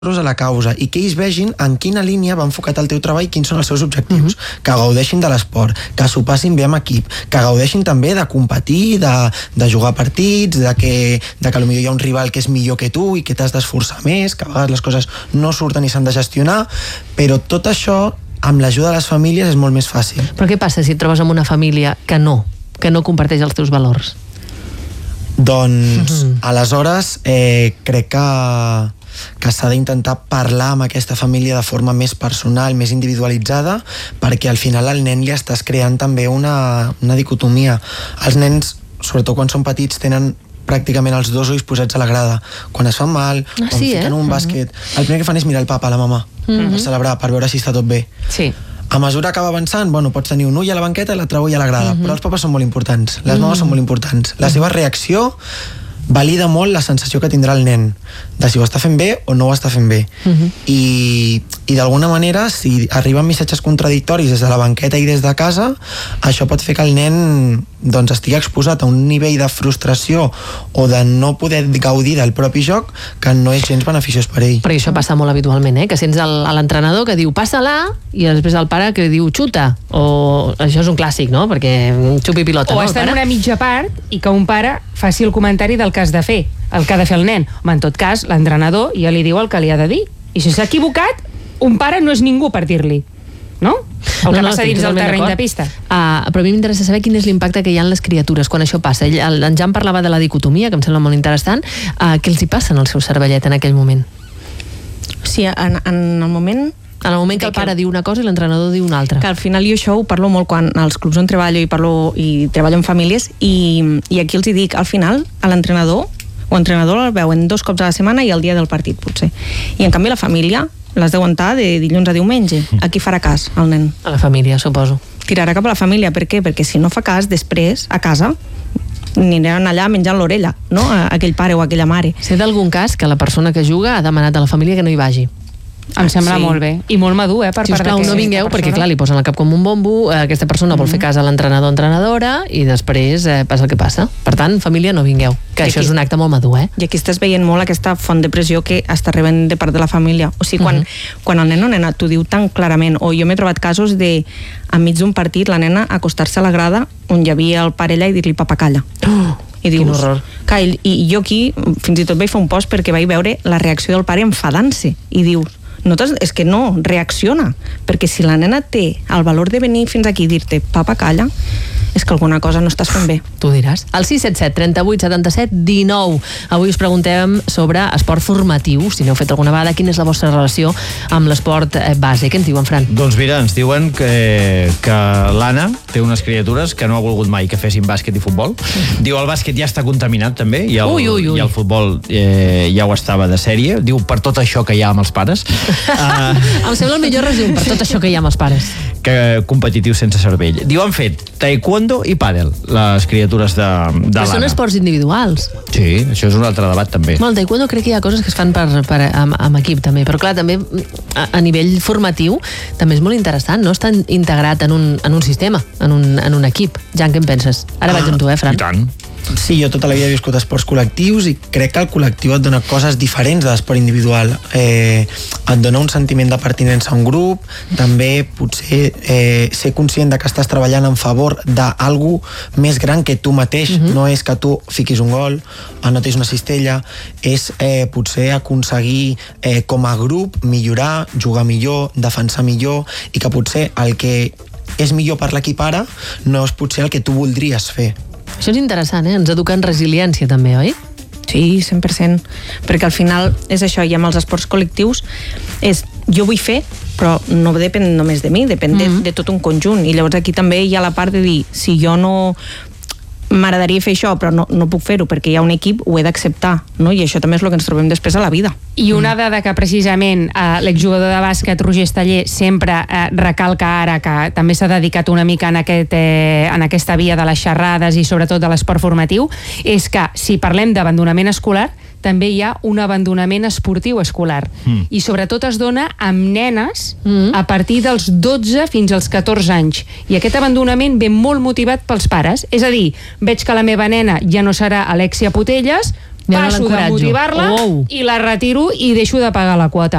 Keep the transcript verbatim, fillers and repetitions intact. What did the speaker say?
a la causa i que ells vegin en quina línia va enfocat el teu treball, quins són els seus objectius, uh-huh. que gaudeixin de l'esport, que s'ho passin bé amb equip, que gaudeixin també de competir, de, de jugar partits, de que, de que potser hi ha un rival que és millor que tu i que t'has d'esforçar més, que a vegades les coses no surten i s'han de gestionar, però tot això amb l'ajuda de les famílies és molt més fàcil. Però què passa si et trobes amb una família que no, que no comparteix els teus valors? Doncs, uh-huh. aleshores, eh, crec que que s'ha d'intentar parlar amb aquesta família de forma més personal, més individualitzada, perquè al final al nen li estàs creant també una, una dicotomia. Els nens, sobretot quan són petits, tenen pràcticament els dos ulls posats a la grada. Quan es fan mal, ah, quan sí, fiquen eh? un bàsquet, el primer que fan és mirar el papa, la mama, uh-huh. per celebrar, per veure si està tot bé. Sí. A mesura que va avançant, bueno, pots tenir un ull a la banqueta i l'altre ull a la grada, uh-huh. però els papes són molt importants, les mames uh-huh. són molt importants. La seva reacció valida molt la sensació que tindrà el nen de si ho està fent bé o no ho està fent bé. Uh-huh. I, i d'alguna manera, si arriben missatges contradictoris des de la banqueta i des de casa, això pot fer que el nen doncs, estigui exposat a un nivell de frustració o de no poder gaudir del propi joc que no és gens beneficiós per ell. Perquè això passa molt habitualment, eh? Que sents el, l'entrenador que diu passa-la i després el pare que diu xuta, o això és un clàssic, no? Perquè xupi pilota. O no, està en una mitja part i que un pare faci el comentari del que has de fer, el que ha de fer el nen. Home, en tot cas, l'entrenador ja li diu el que li ha de dir. I si s'ha equivocat, un pare no és ningú per dir-li, no? El que no, passa no, dins del terreny de pista. Uh, però a mi m'interessa saber quin és l'impacte que hi ha en les criatures quan això passa. Ell, el, en Jan parlava de la dicotomia, que em sembla molt interessant. Uh, què els hi passa en el seu cervellet en aquell moment? Sí, en, en el moment... En el moment que el pare que, diu una cosa i l'entrenador diu una altra. Que al final jo això ho parlo molt quan als clubs on treballo i parlo i treballo amb famílies i, i aquí els hi dic, al final a l'entrenador o entrenador el veuen dos cops a la setmana i el dia del partit potser. I en canvi la família l'has d'aguantar de dilluns a diumenge. A qui farà cas, el nen? A la família, suposo. Tirarà cap a la família. Per què? Perquè si no fa cas, després, a casa, aniran allà menjant l'orella, no? A aquell pare o aquella mare. Sé d'algun cas que la persona que juga ha demanat a la família que no hi vagi. Em sembla sí. molt bé. I molt madur, eh? Per si us plau, no vingueu, perquè clar, li posen el cap com un bombo, eh, aquesta persona mm-hmm. vol fer cas a l'entrenador o entrenadora i després eh, passa el que passa. Per tant, família, no vingueu. Que I això aquí, és un acte molt madur, eh? I aquí estàs veient molt aquesta font de pressió que està rebent de part de la família. O sigui, quan, mm-hmm. quan el nen o nena t'ho diu tan clarament, o jo m'he trobat casos de, enmig d'un partit, la nena acostar-se a la grada on hi havia el pare allà i dir-li papa, calla. Oh, i dius, quin horror. I, I jo aquí, fins i tot vaig fer un post perquè vaig veure la reacció del pare enfadant-se. I dius, no és que no, reacciona, perquè si la nena té el valor de venir fins aquí i dir-te papa, calla, és que alguna cosa no estàs fent bé. Tu diràs. El sis set set, trenta-vuit, setanta-set, dinou. Avui us preguntem sobre esport formatiu, si n'heu fet alguna vegada, quina és la vostra relació amb l'esport base. Què ens diuen, Fran? Doncs mira, ens diuen que, que l'Anna té unes criatures que no ha volgut mai que fessin bàsquet i futbol. Diu, el bàsquet ja està contaminat també, i el, ui, ui, ui. i el futbol eh, ja ho estava de sèrie. Diu, per tot això que hi ha amb els pares. uh, em sembla el millor resum, per tot això que hi ha amb els pares. Que competitiu sense cervell. Diu, han fet taekwondo i pàdel, les criatures de, de l'Anna. Són esports individuals. Sí, això és un altre debat també. Bueno, el taekwondo crec que hi ha coses que es fan per, per, amb, amb equip també, però clar, també a, a nivell formatiu també és molt interessant, no? Està integrat en un, en un sistema, en un, en un equip. Jan, què en penses? Ara ah, vaig amb tu, eh, Fran? I tant. Sí, jo tota la vida he viscut esports col·lectius i crec que el col·lectiu et dona coses diferents de l'esport individual. Eh, et dona un sentiment de pertinença a un grup, també potser eh, ser conscient de que estàs treballant en favor d'algú més gran que tu mateix. Uh-huh. No és que tu fiquis un gol, anotis una cistella, és eh, potser aconseguir eh, com a grup millorar, jugar millor, defensar millor, i que potser el que és millor per l'equip ara no és potser el que tu voldries fer. Això és interessant, eh? Ens educa en resiliència també, oi? Sí, cent per cent. Perquè al final és això, i amb els esports col·lectius és, jo vull fer, però no depèn només de mi, depèn mm-hmm. de, de tot un conjunt. I llavors aquí també hi ha la part de dir, si jo no m'agradaria fer això, però no, no puc fer-ho perquè hi ha un equip, ho he d'acceptar, no? I això també és el que ens trobem després a la vida. I una dada que precisament eh, l'exjugador de bàsquet Roger Esteller sempre eh, recalca ara, que també s'ha dedicat una mica en, aquest, eh, en aquesta via de les xerrades i sobretot de l'esport formatiu, és que si parlem d'abandonament escolar, també hi ha un abandonament esportiu escolar. Mm. I sobretot es dona amb nenes mm. a partir dels dotze fins als catorze anys. I aquest abandonament ve molt motivat pels pares. És a dir, veig que la meva nena ja no serà Alexia Putelles, passo de motivar-la oh. i la retiro i deixo de pagar la quota.